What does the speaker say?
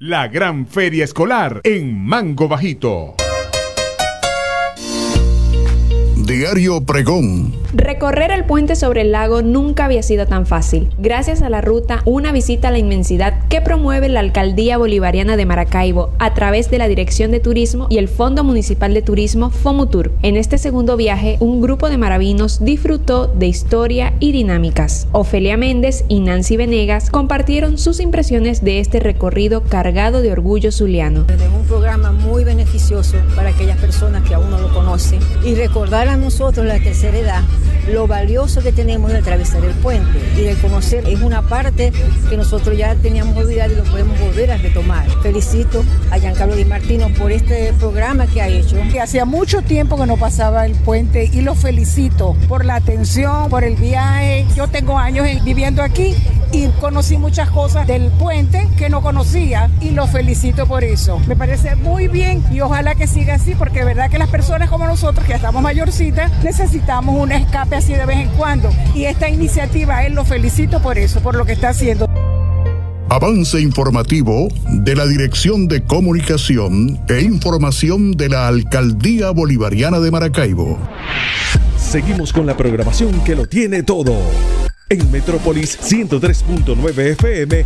La gran feria escolar en Mango Bajito. Diario Pregón. Recorrer el puente sobre el lago nunca había sido tan fácil. Gracias a la ruta Una visita a la inmensidad que promueve la Alcaldía Bolivariana de Maracaibo a través de la Dirección de Turismo y el Fondo Municipal de Turismo FOMUTUR. En este segundo viaje, un grupo de maravinos disfrutó de historia y dinámicas. Ofelia Méndez y Nancy Venegas compartieron sus impresiones de este recorrido cargado de orgullo zuliano. Es un programa muy beneficioso para aquellas personas que aún no lo conocen y recordar a nosotros, la tercera edad, lo valioso que tenemos de atravesar el puente y de conocer. Es una parte que nosotros ya teníamos olvidado y lo podemos volver a retomar. Felicito a Giancarlo Di Martino por este programa que ha hecho. Hacía mucho tiempo que no pasaba el puente y lo felicito por la atención, por el viaje. Yo tengo años viviendo aquí y conocí muchas cosas del puente que no conocía y lo felicito por eso. Me parece muy bien y ojalá que siga así, porque es verdad que las personas como nosotros, que ya estamos mayorcitas, necesitamos un escape así de vez en cuando. Y esta iniciativa, él lo felicito por eso, por lo que está haciendo. Avance informativo de la Dirección de Comunicación e Información de la Alcaldía Bolivariana de Maracaibo. Seguimos con la programación que lo tiene todo. En Metrópolis 103.9 FM